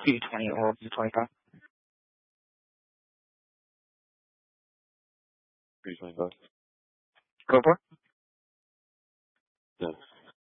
220 or 225. 325. Go for it. Yes.